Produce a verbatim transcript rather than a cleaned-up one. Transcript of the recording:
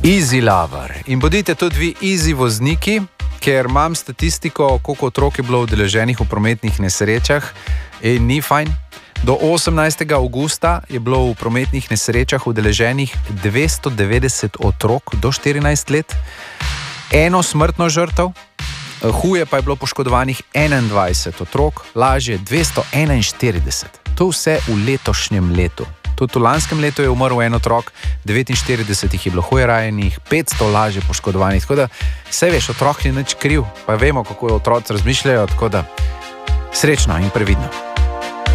Easy lover. In bodite tudi vi easy vozniki, ker imam statistiko, koliko otrok je bilo udeleženih v prometnih nesrečah in ni fajn. Do osemnajstega avgusta je bilo v prometnih nesrečah udeleženih dvesto devetdeset otrok do štirinajst let, eno smrtno žrtev, huje pa je bilo poškodovanih enaindvajset otrok, lažje dvesto enainštirideset. To vse v letošnjem letu. Tudi v lanskem letu je umrl en otrok, devetinštirideset jih je bilo huje ranjenih, petsto lažje poškodovanih. Tako da, saj veš, otrok ni nič kriv, pa vemo, kako otroci razmišljajo, tako da srečno in previdno.